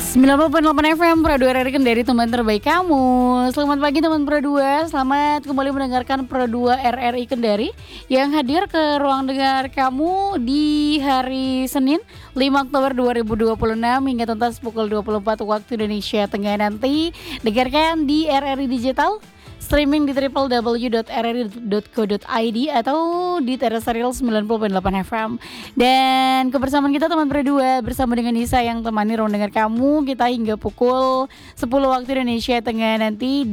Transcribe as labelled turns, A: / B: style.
A: 90.8 FM Pro 2 RRI Kendari, teman terbaik kamu. Selamat pagi teman Pro 2. Selamat kembali mendengarkan Pro 2 RRI Kendari yang hadir ke ruang dengar kamu di hari Senin 5 Oktober 2026 hingga tuntas pukul 24 waktu Indonesia Tengah nanti. Dengarkan di RRI Digital, streaming di www.rri.co.id atau di Terrestrial 90.8 FM. Dan kebersamaan kita teman berdua bersama dengan Nisa yang temani ruang dengar kamu kita hingga pukul 10 waktu Indonesia Tengah nanti